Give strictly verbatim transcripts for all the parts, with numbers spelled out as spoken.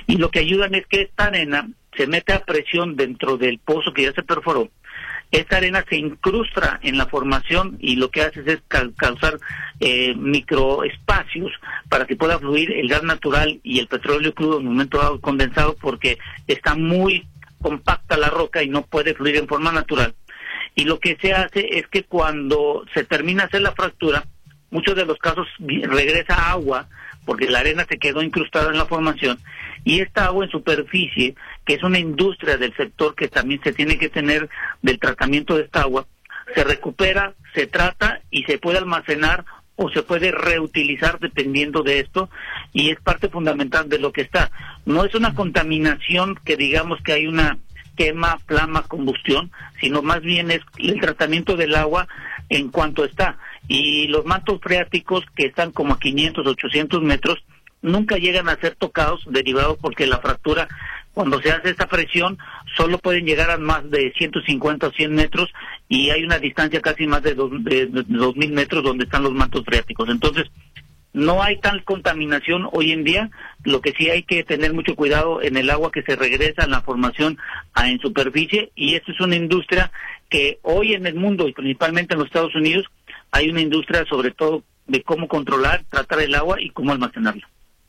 y lo que ayudan es que esta arena se mete a presión dentro del pozo que ya se perforó. Esta arena se incrusta en la formación y lo que hace es ca- causar eh, microespacios para que pueda fluir el gas natural y el petróleo crudo en un momento dado condensado, porque está muy compacta la roca y no puede fluir en forma natural. Y lo que se hace es que cuando se termina de hacer la fractura, muchos de los casos regresa agua, porque la arena se quedó incrustada en la formación, y esta agua en superficie, que es una industria del sector que también se tiene que tener del tratamiento de esta agua, se recupera, se trata y se puede almacenar o se puede reutilizar dependiendo de esto, y es parte fundamental de lo que está. No es una contaminación que digamos que hay una quema, flama, combustión, sino más bien es el tratamiento del agua en cuanto está. Y los mantos freáticos, que están como a quinientos, ochocientos metros, nunca llegan a ser tocados, derivados porque la fractura, cuando se hace esa presión, solo pueden llegar a más de ciento cincuenta o cien metros, y hay una distancia casi más de dos, de, de dos mil metros donde están los mantos freáticos. Entonces, no hay tal contaminación hoy en día. Lo que sí hay que tener mucho cuidado en el agua que se regresa en la formación a, en superficie, y esto es una industria que hoy en el mundo y principalmente en los Estados Unidos hay una industria sobre todo de cómo controlar, tratar el agua y cómo almacenarlo.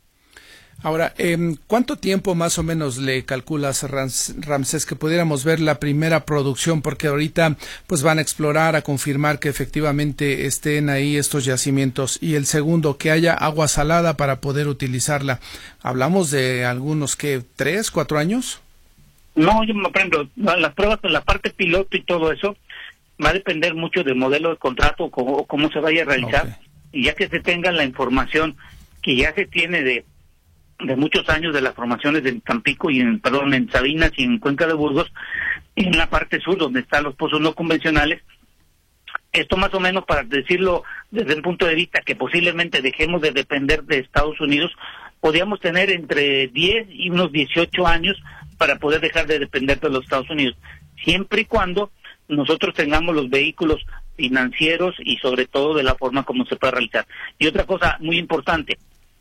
Ahora, eh, ¿cuánto tiempo más o menos le calculas, Rams, Ramsés, que pudiéramos ver la primera producción? Porque ahorita pues van a explorar, a confirmar que efectivamente estén ahí estos yacimientos. Y el segundo, que haya agua salada para poder utilizarla. ¿Hablamos de algunos, qué, tres, cuatro años? No, yo me aprendo. Las pruebas en la parte piloto y todo eso va a depender mucho del modelo de contrato o cómo, cómo se vaya a realizar. Okay. Y ya que se tenga la información que ya se tiene de de muchos años de las formaciones en Tampico y en, perdón, en Sabinas y en Cuenca de Burgos, en la parte sur donde están los pozos no convencionales. Esto más o menos, para decirlo desde un punto de vista que posiblemente dejemos de depender de Estados Unidos, podríamos tener entre diez y unos dieciocho años para poder dejar de depender de los Estados Unidos, siempre y cuando nosotros tengamos los vehículos financieros y sobre todo de la forma como se puede realizar. Y otra cosa muy importante,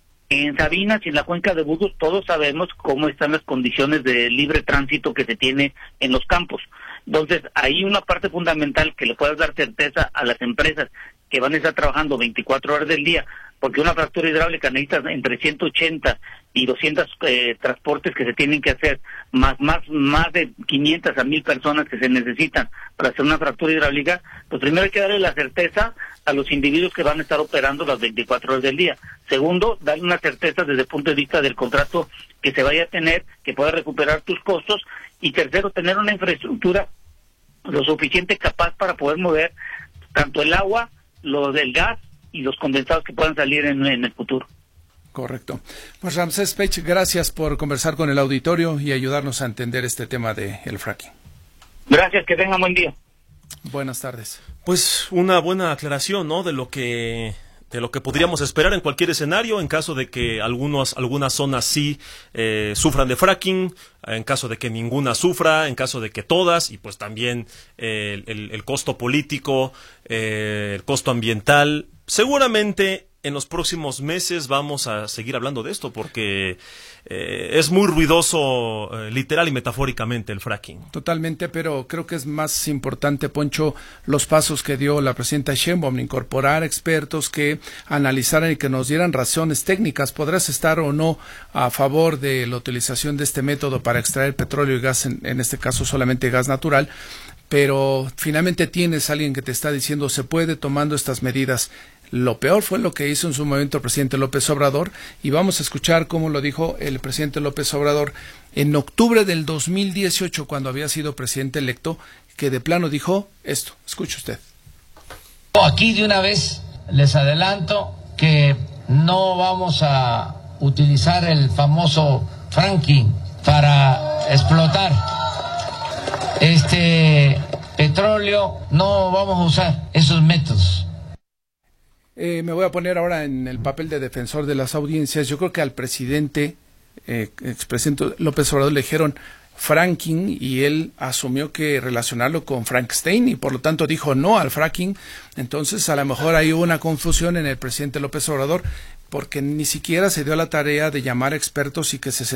en Sabinas y en la Cuenca de Burgos todos sabemos cómo están las condiciones de libre tránsito que se tiene en los campos. Entonces, hay una parte fundamental que le puedas dar certeza a las empresas que van a estar trabajando veinticuatro horas del día, porque una fractura hidráulica necesita entre ciento ochenta y doscientos eh, transportes que se tienen que hacer, más más más de quinientas a mil personas que se necesitan para hacer una fractura hidráulica. Pues primero hay que darle la certeza a los individuos que van a estar operando las veinticuatro horas del día. Segundo, darle una certeza desde el punto de vista del contrato que se vaya a tener, que pueda recuperar tus costos. Y tercero, tener una infraestructura lo suficiente capaz para poder mover tanto el agua, lo del gas y los condensados que puedan salir en, en el futuro. Correcto. Pues Ramsés Pech, gracias por conversar con el auditorio y ayudarnos a entender este tema del fracking. Gracias, que tengan buen día. Buenas tardes. Pues una buena aclaración, ¿no?, de lo que de lo que podríamos esperar en cualquier escenario, en caso de que algunos, algunas zonas sí eh, sufran de fracking, en caso de que ninguna sufra, en caso de que todas, y pues también eh, el, el costo político, eh, el costo ambiental. Seguramente en los próximos meses vamos a seguir hablando de esto, porque eh, es muy ruidoso, eh, literal y metafóricamente, el fracking. Totalmente, pero creo que es más importante, Poncho, los pasos que dio la presidenta Sheinbaum, incorporar expertos que analizaran y que nos dieran razones técnicas. Podrás estar o no a favor de la utilización de este método para extraer petróleo y gas, en, en este caso solamente gas natural, pero finalmente tienes a alguien que te está diciendo se puede tomando estas medidas. Lo peor fue lo que hizo en su momento el presidente López Obrador, y vamos a escuchar cómo lo dijo el presidente López Obrador en octubre del dos mil dieciocho, cuando había sido presidente electo, que de plano dijo esto. Escuche usted. Aquí de una vez les adelanto que no vamos a utilizar el famoso fracking para explotar este petróleo, no vamos a usar esos métodos. Eh, me voy a poner ahora en el papel de defensor de las audiencias. Yo creo que al presidente, eh, expresidente López Obrador, le dijeron fracking y él asumió que relacionarlo con Frankenstein y por lo tanto dijo no al fracking. Entonces a lo mejor ahí hubo una confusión en el presidente López Obrador, porque ni siquiera se dio la tarea de llamar expertos y que se